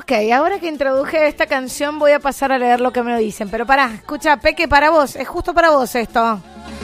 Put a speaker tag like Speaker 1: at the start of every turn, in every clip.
Speaker 1: Ok, ahora que introduje esta canción voy a pasar a leer lo que me dicen. Pero pará, escucha, Peque, para vos, es justo para vos esto.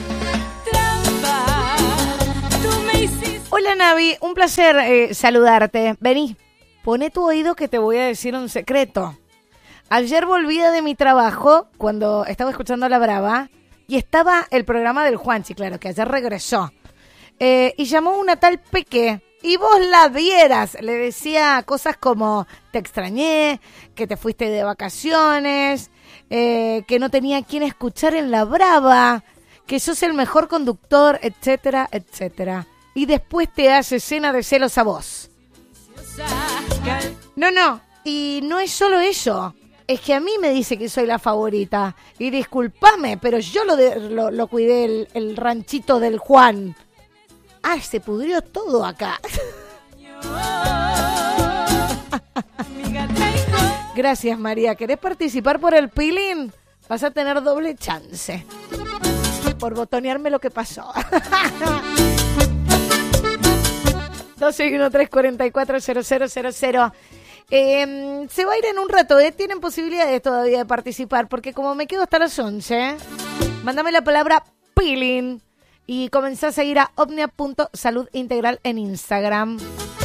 Speaker 1: Hola Navi, un placer saludarte. Vení, poné tu oído que te voy a decir un secreto. Ayer volvía de mi trabajo cuando estaba escuchando La Brava y estaba el programa del Juanchi, claro, que ayer regresó. Y llamó una tal Peque y vos la vieras. Le decía cosas como te extrañé, que te fuiste de vacaciones, que no tenía quien escuchar en La Brava, que sos el mejor conductor, etcétera, etcétera. Y después te hace escena de celos a vos. No, y no es solo eso. Es que a mí me dice que soy la favorita. Y discúlpame, pero yo lo cuidé el ranchito del Juan. Ah, se pudrió todo acá. Gracias, María. ¿Querés participar por el peeling? Vas a tener doble chance. Por botonearme lo que pasó. 261-344-0000. Se va a ir en un rato, tienen posibilidades todavía de participar, porque como me quedo hasta las 11, mándame la palabra peeling y comenzá a seguir a omnia.saludintegral en Instagram.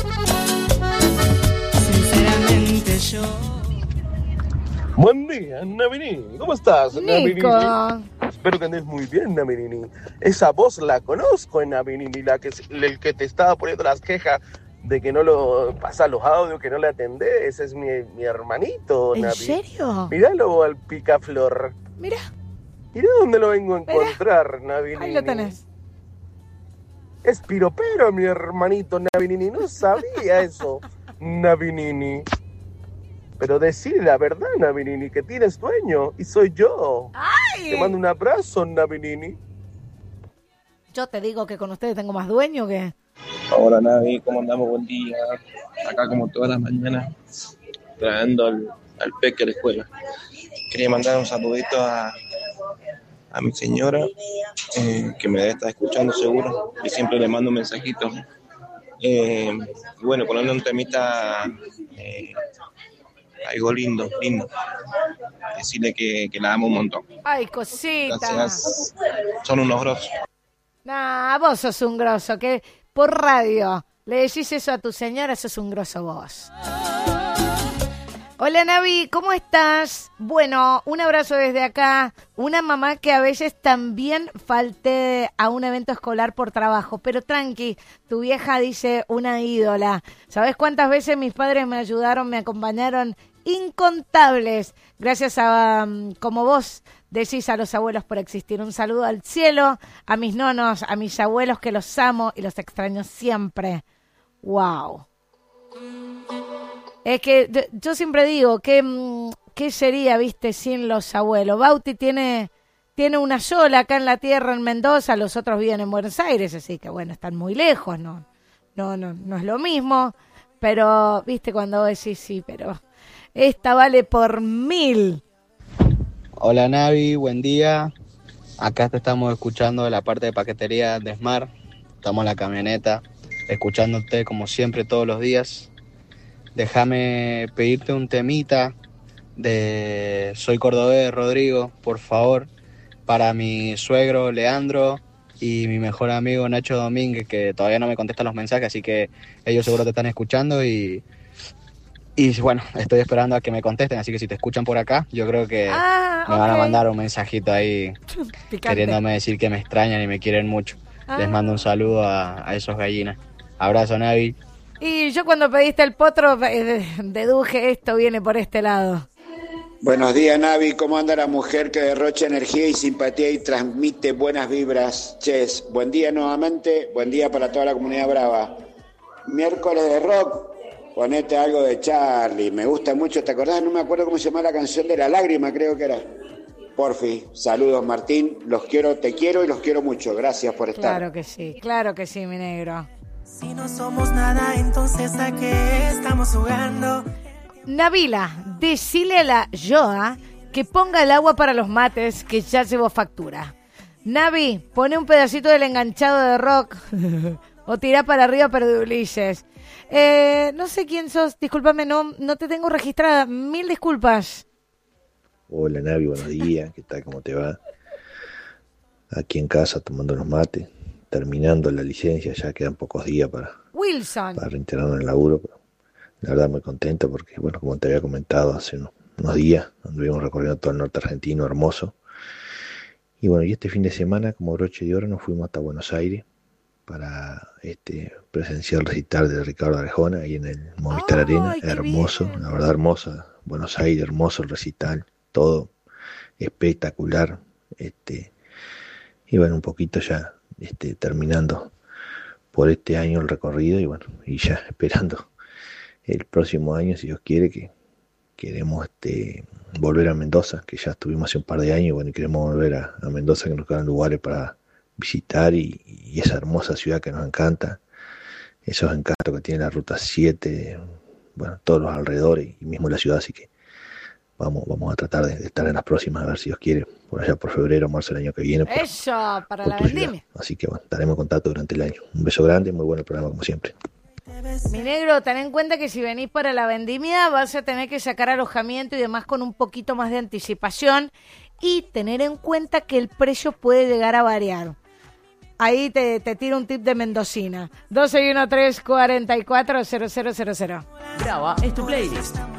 Speaker 2: Sinceramente yo.
Speaker 3: Buen día, Navinini. ¿Cómo estás,
Speaker 1: Nico?
Speaker 3: Navinini? Espero que andes muy bien, Navinini. Esa voz la conozco, Navinini, el que te estaba poniendo las quejas de que no lo pasas los audios, que no le atendés. Ese es mi hermanito,
Speaker 1: ¿En
Speaker 3: Navi.
Speaker 1: serio?
Speaker 3: Míralo al picaflor.
Speaker 1: Mira.
Speaker 3: Mirá dónde lo vengo a encontrar, Navinini.
Speaker 1: Ahí lo tenés.
Speaker 3: Es piropero, mi hermanito, Navinini. No sabía eso, Navinini. Pero decirle la verdad, Navinini, que tienes dueño y soy yo.
Speaker 1: ¡Ay!
Speaker 3: Te mando un abrazo, Navinini.
Speaker 1: Yo te digo que con ustedes tengo más dueño que...
Speaker 4: Hola Navi, ¿cómo andamos? Buen día. Acá como todas las mañanas, trayendo al Peque a la escuela. Quería mandar un saludito a mi señora, que me debe estar escuchando seguro, y siempre le mando un mensajito. Bueno, ponerle un temita, algo lindo. Decirle que la amo un montón.
Speaker 1: ¡Ay, cosita!
Speaker 4: Gracias. Son unos grosos.
Speaker 1: Nah, vos sos un grosso, que por radio le decís eso a tu señora, sos un grosso vos. Hola Navi, ¿cómo estás? Bueno, un abrazo desde acá. Una mamá que a veces también falté a un evento escolar por trabajo, pero tranqui, tu vieja dice una ídola. ¿Sabés cuántas veces mis padres me ayudaron, me acompañaron? Incontables. Gracias a, como vos decís, a los abuelos por existir. Un saludo al cielo, a mis nonos, a mis abuelos que los amo y los extraño siempre. ¡Wow! Es que yo siempre digo, ¿qué sería, viste, sin los abuelos? Bauti tiene una sola acá en la tierra, en Mendoza, los otros viven en Buenos Aires, así que bueno, están muy lejos, no es lo mismo, pero, viste, cuando vos decís, sí, pero esta vale por 1000.
Speaker 5: Hola Navi, buen día. Acá te estamos escuchando de la parte de paquetería de Smart. Estamos en la camioneta, escuchándote como siempre todos los días. Déjame pedirte un temita de Soy Cordobés, Rodrigo, por favor, para mi suegro Leandro y mi mejor amigo Nacho Domínguez, que todavía no me contestan los mensajes, así que ellos seguro te están escuchando y bueno, estoy esperando a que me contesten, así que si te escuchan por acá, yo creo que me van a mandar un mensajito ahí queriéndome decir que me extrañan y me quieren mucho. Les mando un saludo a esos gallinas. Abrazo, Navi.
Speaker 1: Y yo cuando pediste el potro deduje esto viene por este lado.
Speaker 6: Buenos días, Navi. ¿Cómo anda la mujer que derrocha energía y simpatía y transmite buenas vibras? Ches, buen día nuevamente. Buen día para toda la comunidad brava. Miércoles de rock. Ponete algo de Charlie. Me gusta mucho. ¿Te acordás? No me acuerdo cómo se llama la canción de La Lágrima, creo que era. Porfi. Saludos, Martín. Los quiero, te quiero y los quiero mucho. Gracias por estar.
Speaker 1: Claro que sí, mi negro.
Speaker 2: Si no somos nada, entonces ¿a qué estamos jugando?
Speaker 1: Nabila, decile a la Joa que ponga el agua para los mates, que ya llevo factura. Navi, pone un pedacito del enganchado de rock o tirá para arriba para de Ulises. No sé quién sos, discúlpame, no te tengo registrada. 1000 disculpas.
Speaker 7: Hola Navi, buenos días, ¿qué tal? ¿Cómo te va? Aquí en casa tomando unos mates, terminando la licencia, ya quedan pocos días para reintegrarnos en el laburo, pero la verdad muy contento porque, bueno, como te había comentado hace unos días, anduvimos recorriendo todo el norte argentino, hermoso. Y bueno, y este fin de semana, como broche de oro, nos fuimos hasta Buenos Aires para presenciar el recital de Ricardo Arjona ahí en el Movistar Arena. Hermoso, la verdad hermoso. Buenos Aires, hermoso el recital, todo espectacular. Y bueno, un poquito ya terminando por este año el recorrido y bueno, y ya esperando el próximo año, si Dios quiere, que queremos volver a Mendoza, que ya estuvimos hace un par de años, bueno, y queremos volver a Mendoza, que nos quedan lugares para visitar y esa hermosa ciudad que nos encanta, esos encantos que tiene la Ruta 7, bueno, todos los alrededores y mismo la ciudad, así que vamos a tratar de estar en las próximas, a ver si Dios quiere, por allá por febrero o marzo del año que viene.
Speaker 1: Eso, para la vendimia.
Speaker 7: Así que bueno, estaremos en contacto durante el año. Un beso grande, muy bueno el programa como siempre.
Speaker 1: Mi negro, ten en cuenta que si venís para la vendimia vas a tener que sacar alojamiento y demás con un poquito más de anticipación y tener en cuenta que el precio puede llegar a variar. Ahí te tiro un tip de mendocina. 1213-44-0000.
Speaker 8: Brava es tu playlist.